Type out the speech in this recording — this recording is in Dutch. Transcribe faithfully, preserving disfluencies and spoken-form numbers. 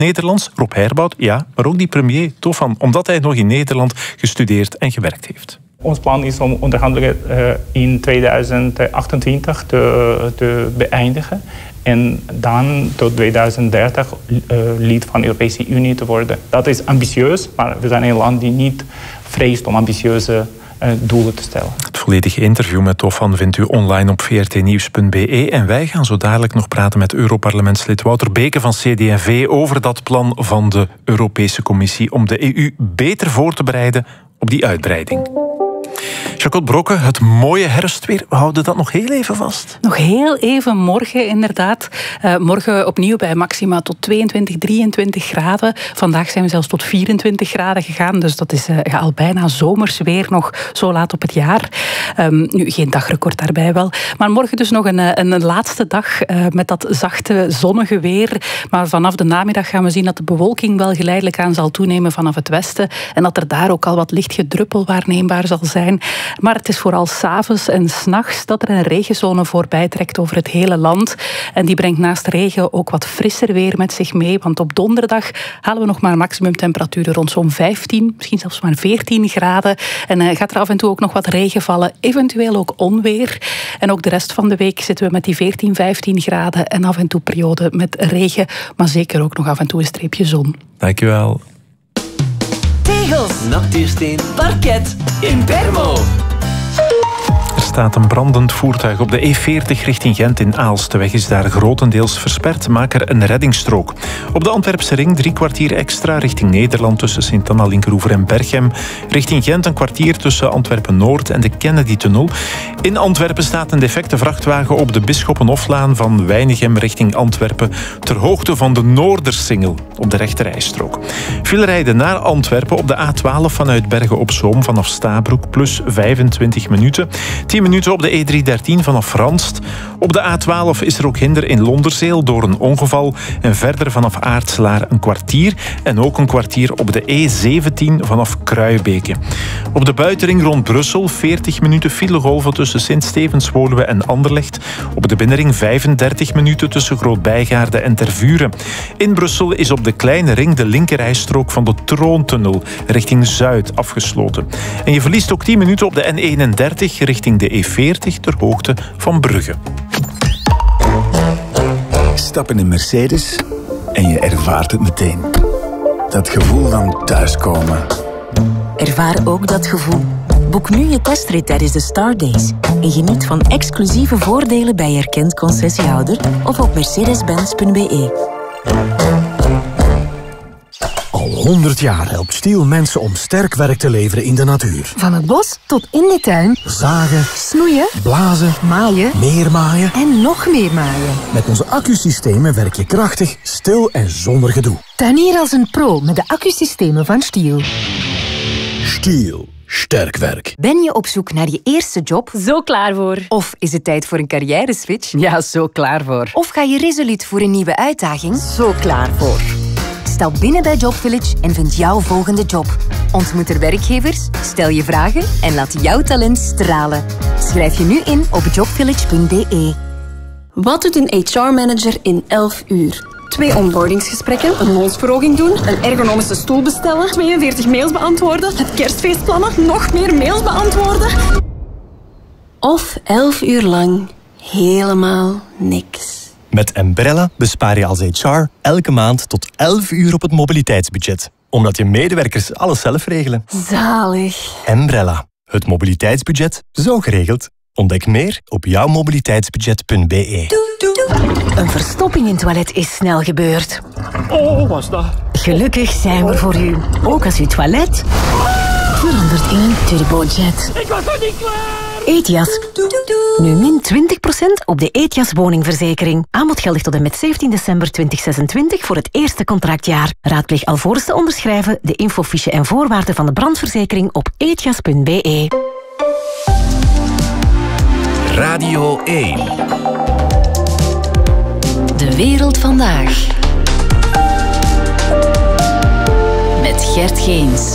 Nederlands, Rob Herbout, ja, maar ook die premier Tofan, omdat hij nog in Nederland gestudeerd en gewerkt heeft. Ons plan is om onderhandelingen uh, in tweeduizend achtentwintig te, te beëindigen. En dan tot tweeduizend dertig uh, lid van de Europese Unie te worden. Dat is ambitieus, maar we zijn een land die niet vreest om ambitieuze uh, doelen te stellen. Het volledige interview met Tofan vindt u online op v r t nieuws punt b e. En wij gaan zo dadelijk nog praten met Europarlementslid Wouter Beke van C D en V over dat plan van de Europese Commissie om de E U beter voor te bereiden op die uitbreiding. Jacqueline Brokke, het mooie herfstweer, we houden dat nog heel even vast. Nog heel even morgen, inderdaad. Uh, morgen opnieuw bij maxima tot tweeëntwintig, drieëntwintig graden. Vandaag zijn we zelfs tot vierentwintig graden gegaan, dus dat is uh, al bijna zomers weer nog zo laat op het jaar. Um, nu, geen dagrecord daarbij wel. Maar morgen dus nog een, een, een laatste dag uh, met dat zachte, zonnige weer. Maar vanaf de namiddag gaan we zien dat de bewolking wel geleidelijk aan zal toenemen vanaf het westen. En dat er daar ook al wat licht gedruppel waarneembaar zal zijn. Maar het is vooral 's avonds en 's nachts dat er een regenzone voorbij trekt over het hele land. En die brengt naast regen ook wat frisser weer met zich mee. Want op donderdag halen we nog maar maximumtemperaturen rond zo'n vijftien, misschien zelfs maar veertien graden. En uh, gaat er af en toe ook nog wat regen vallen, eventueel ook onweer. En ook de rest van de week zitten we met die veertien, vijftien graden en af en toe periode met regen, maar zeker ook nog af en toe een streepje zon. Dankjewel. Tegels, natuursteen, parket, Impermo. Er staat een brandend voertuig op de E veertig richting Gent in Aalst. De weg is daar grotendeels versperd. Maak er een reddingsstrook. Op de Antwerpse ring drie kwartier extra richting Nederland tussen Sint-Anna, Linkeroever en Berchem. Richting Gent een kwartier tussen Antwerpen-Noord en de Kennedy-tunnel. In Antwerpen staat een defecte vrachtwagen op de Bisschoppenhoflaan van Weinigem richting Antwerpen ter hoogte van de Noordersingel op de rechterrijstrook. Veel rijden naar Antwerpen op de A twaalf vanuit Bergen op Zoom vanaf Stabroek plus vijfentwintig minuten. tien minuten op de E driehonderddertien vanaf Ranst. Op de A twaalf is er ook hinder in Londerzeel door een ongeval. En verder vanaf Aartselaar een kwartier. En ook een kwartier op de E zeventien vanaf Kruijbeke. Op de buitenring rond Brussel veertig minuten filegolven tussen Sint-Stevens-Woluwe en Anderlecht. Op de binnenring vijfendertig minuten tussen Groot-Bijgaarde en Tervuren. In Brussel is op de kleine ring de linkerrijstrook van de Troontunnel richting Zuid afgesloten. En je verliest ook tien minuten op de N eenendertig richting de E veertig ter hoogte van Brugge. Stap in een Mercedes en je ervaart het meteen. Dat gevoel van thuiskomen. Ervaar ook dat gevoel. Boek nu je testrit tijdens de Star Days. En geniet van exclusieve voordelen bij erkend concessiehouder of op mercedes benz punt b e. Al honderd jaar helpt Stiel mensen om sterk werk te leveren in de natuur. Van het bos tot in de tuin. Zagen, snoeien, blazen, maaien, meer maaien en nog meer maaien. Met onze accusystemen werk je krachtig, stil en zonder gedoe. Tuinier als een pro met de accusystemen van Stiel. Stiel. Sterk werk. Ben je op zoek naar je eerste job? Zo klaar voor. Of is het tijd voor een carrière-switch? Ja, zo klaar voor. Of ga je resoluut voor een nieuwe uitdaging? Zo klaar voor. Stap binnen bij Job Village en vind jouw volgende job. Ontmoet er werkgevers, stel je vragen en laat jouw talent stralen. Schrijf je nu in op jobvillage punt b e. Wat doet een H R-manager in elf uur? Twee onboardingsgesprekken, een loonsverhoging doen, een ergonomische stoel bestellen, tweeënveertig mails beantwoorden, het kerstfeest plannen, nog meer mails beantwoorden. Of elf uur lang helemaal niks. Met Embrella bespaar je als H R elke maand tot elf uur op het mobiliteitsbudget. Omdat je medewerkers alles zelf regelen. Zalig. Embrella, het mobiliteitsbudget zo geregeld. Ontdek meer op jouw mobiliteitsbudget punt b e. Een verstopping in het toilet is snel gebeurd. Oh, was dat? Gelukkig zijn we voor u. Ook als uw toilet verandert in een turbojet. Ik was nog niet klaar! Etias. Nu min twintig procent op de Etias woningverzekering. Aanbod geldig tot en met zeventien december tweeduizend zesentwintig voor het eerste contractjaar. Raadpleeg alvorens te onderschrijven de infofiche en voorwaarden van de brandverzekering op etias punt b e. Radio één. De wereld vandaag. Met Gert Geens.